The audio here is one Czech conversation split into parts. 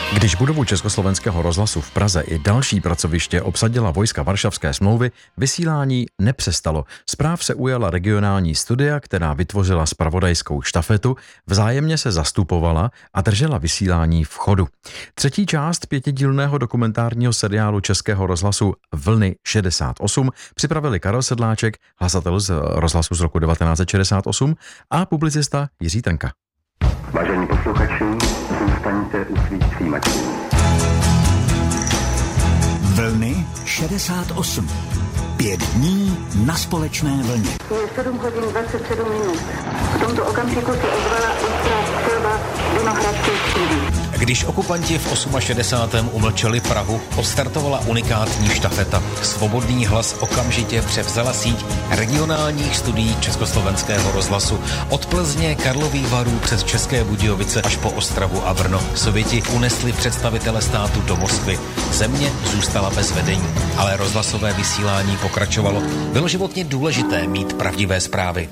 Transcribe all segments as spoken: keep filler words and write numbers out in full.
Když budovu Československého rozhlasu v Praze i další pracoviště obsadila vojska Varšavské smlouvy, vysílání nepřestalo. Zpráv se ujala regionální studia, která vytvořila zpravodajskou štafetu, vzájemně se zastupovala a držela vysílání v chodu. Třetí část pětidílného dokumentárního seriálu Českého rozhlasu Vlny šedesát osm připravili Karel Sedláček, hlasatel z rozhlasu z roku devatenáct set šedesát osm, a publicista Jiří Trnka. Vážení posluchači, zůstaňte u svých přijímačů. Vlny šedesát osm. Pět dní na společné vlně. Je sedm hodin dvacet sedm minut. V tomto okamžiku se ozvala ostrá střelba Vinohradské třídy. Když okupanti v šedesátém osmém umlčeli Prahu, odstartovala unikátní štafeta. Svobodný hlas okamžitě převzala síť regionálních studií Československého rozhlasu. Od Plzně, Karlových Varů přes České Budějovice až po Ostravu a Brno. Sověti unesli představitele státu do Moskvy. Země zůstala bez vedení, ale rozhlasové vysílání pokračovalo. Bylo životně důležité mít pravdivé zprávy.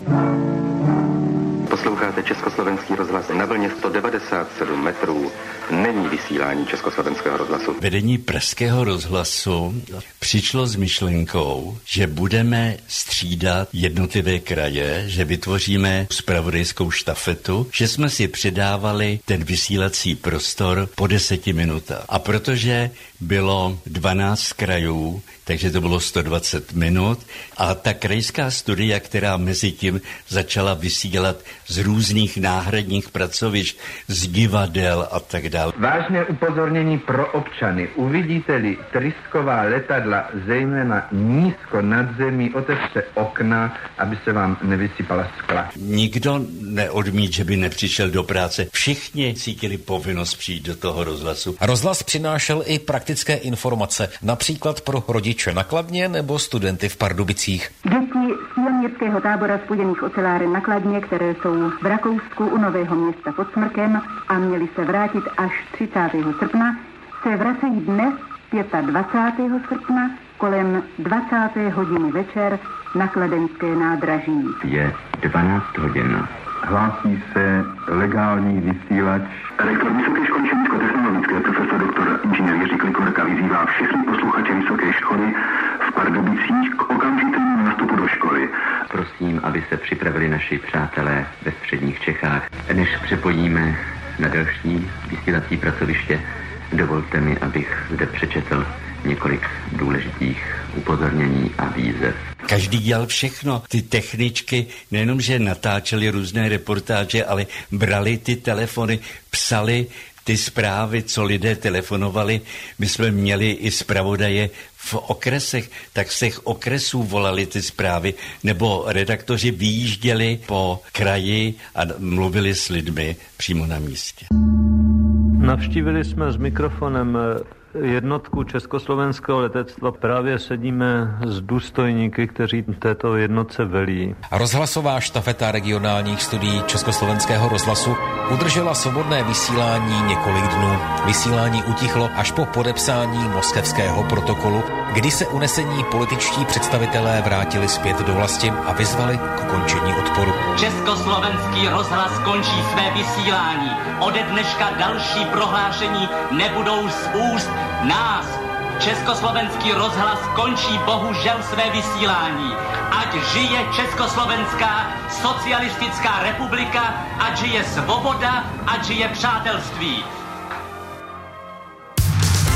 Posloucháte Československý rozhlas na vlně sto devadesát sedm metrů. Není vysílání Československého rozhlasu. Vedení pražského rozhlasu přišlo s myšlenkou, že budeme střídat jednotlivé kraje, že vytvoříme zpravodajskou štafetu, že jsme si předávali ten vysílací prostor po deseti minutách. A protože bylo dvanáct krajů, takže to bylo sto dvacet minut a ta krajská studia, která mezi tím začala vysílat z různých náhradních pracovišť, z divadel a tak dále. Vážné upozornění pro občany. Uvidíte-li trysková letadla, zejména nízko nad zemí, otevřte okna, aby se vám nevysypala skla. Nikdo neodmít, že by nepřišel do práce. Všichni cítili povinnost přijít do toho rozhlasu. Rozhlas přinášel i praktické informace, například pro rodiče na Kladně nebo studenty v Pardubicích. Děti z pionýrského tábora Spojených oceláren na Kladně, které jsou v Rakousku u Nového Města pod Smrkem a měli se vrátit až třicátého srpna, se vracejí dnes dvacátého pátého srpna kolem dvacáté hodiny večer na kladenské nádraží. Je dvanáct hodin. Hlásí se legální vysílač. Rektor Vysoké školy chemicko-technologické, profesor doktor inženýr Jiří Klikorka vyzývá všechny posluchače Vysoké školy v Pardubicích k okamžitému nástupu do školy. Prosím, aby se připravili naši přátelé ve středních Čechách. Než přepojíme na další vysílací pracoviště, dovolte mi, abych zde přečetl několik důležitých upozornění a výzev. Každý dělal všechno. Ty techničky nejenom, že natáčeli různé reportáže, ale brali ty telefony, psali ty zprávy, co lidé telefonovali. My jsme měli i zpravodaje v okresech, tak z těch okresů volali ty zprávy, nebo redaktoři vyjížděli po kraji a mluvili s lidmi přímo na místě. Navštívili jsme s mikrofonem jednotku československého letectva. Právě sedíme s důstojníky, kteří této jednotce velí. Rozhlasová štafeta regionálních studií Československého rozhlasu udržela svobodné vysílání několik dnů. Vysílání utichlo až po podepsání moskevského protokolu, kdy se unesení političtí představitelé vrátili zpět do vlasti a vyzvali k ukončení odporu. Československý rozhlas končí své vysílání. Ode dneška další prohlášení nebudou z úst nás. Československý rozhlas končí bohužel své vysílání. Ať žije Československá socialistická republika, ať žije svoboda, ať žije přátelství.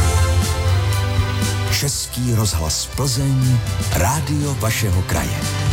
Český rozhlas Plzeň, rádio vašeho kraje.